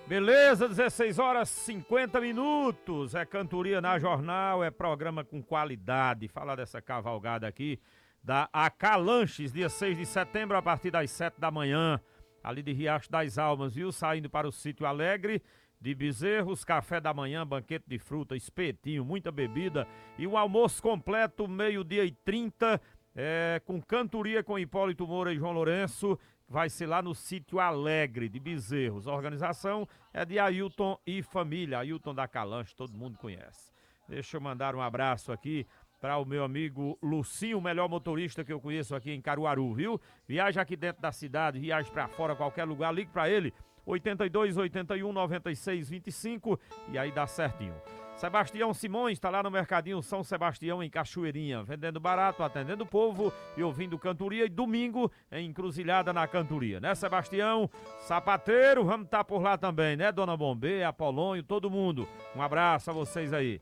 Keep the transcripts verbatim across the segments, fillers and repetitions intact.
Beleza, dezesseis horas e cinquenta minutos, é cantoria na Jornal, é programa com qualidade. Falar dessa cavalgada aqui da Acalanches, dia seis de setembro, a partir das sete da manhã, ali de Riacho das Almas, viu? Saindo para o Sítio Alegre de Bezerros, café da manhã, banquete de fruta, espetinho, muita bebida e um almoço completo, meio-dia e trinta, é, com cantoria com Hipólito Moura e João Lourenço. Vai ser lá no Sítio Alegre de Bezerros. A organização é de Ailton e família, Ailton da Calanche, todo mundo conhece. Deixa eu mandar um abraço aqui para o meu amigo Lucinho, o melhor motorista que eu conheço aqui em Caruaru, viu? Viaja aqui dentro da cidade, viaja para fora, qualquer lugar, ligue para ele, oitenta e dois, oitenta e um, noventa e seis, vinte e cinco, e aí dá certinho. Sebastião Simões está lá no Mercadinho São Sebastião, em Cachoeirinha, vendendo barato, atendendo o povo e ouvindo cantoria. E domingo em Encruzilhada na cantoria, né, Sebastião? Sapateiro, vamos estar tá por lá também, né, Dona Bombê, Apolônio, todo mundo. Um abraço a vocês aí.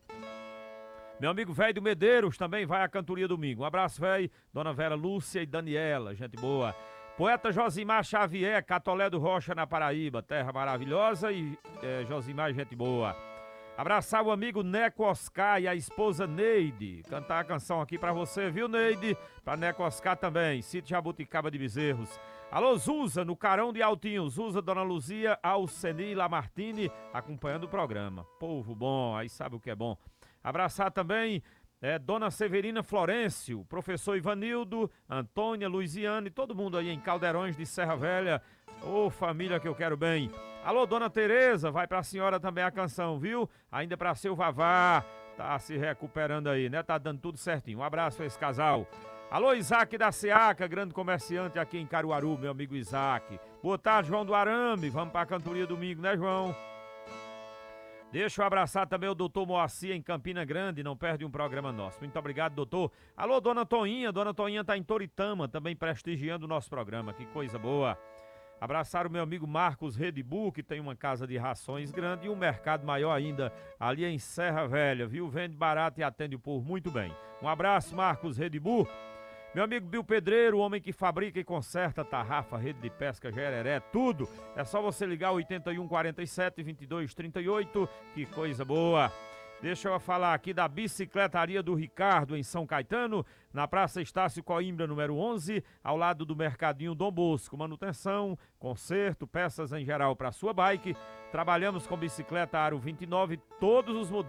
Meu amigo velho do Medeiros também vai à cantoria domingo. Um abraço, velho. Dona Vera Lúcia e Daniela, gente boa. Poeta Josimar Xavier, Catolé do Rocha, na Paraíba, terra maravilhosa, e é, Josimar, gente boa. Abraçar o amigo Neco Oscar e a esposa Neide. Cantar a canção aqui pra você, viu, Neide? Pra Neco Oscar também. Sítio Jabuticaba de Bezerros. Alô, Zuza, no Carão de Altinho. Zuza, Dona Luzia, Alceni Lamartine, acompanhando o programa. Povo bom, aí sabe o que é bom. Abraçar também é, Dona Severina Florencio, professor Ivanildo, Antônia, Luiziane, todo mundo aí em Caldeirões de Serra Velha. Ô, família que eu quero bem. Alô, Dona Tereza, vai pra senhora também a canção, viu? Ainda pra seu Vavá, tá se recuperando aí, né? Tá dando tudo certinho. Um abraço a esse casal. Alô, Isaac da Seaca, grande comerciante aqui em Caruaru, meu amigo Isaac. Boa tarde, João do Arame, vamos pra cantoria domingo, né, João? Deixa eu abraçar também o doutor Moacir em Campina Grande, não perde um programa nosso. Muito obrigado, doutor. Alô, Dona Toinha, Dona Toinha tá em Toritama, também prestigiando o nosso programa, que coisa boa. Abraçar o meu amigo Marcos Redibu, que tem uma casa de rações grande e um mercado maior ainda, ali em Serra Velha, viu? Vende barato e atende o povo muito bem. Um abraço, Marcos Redibu. Meu amigo Bill Pedreiro, o homem que fabrica e conserta tarrafa, rede de pesca, gereré, tudo. É só você ligar oitenta e um, quarenta e sete, vinte e dois, trinta e oito, que coisa boa. Deixa eu falar aqui da Bicicletaria do Ricardo, em São Caetano, na Praça Estácio Coimbra, número onze, ao lado do Mercadinho Dom Bosco. Manutenção, conserto, peças em geral para sua bike. Trabalhamos com bicicleta Aro vinte e nove, todos os modelos.